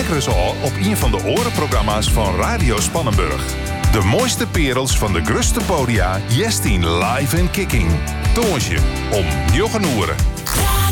eens al op een van de orenprogramma's van Radio Spannenburg. De mooiste perels van de gruste podia, jestien live en kicking. Toonsje om 9 uur.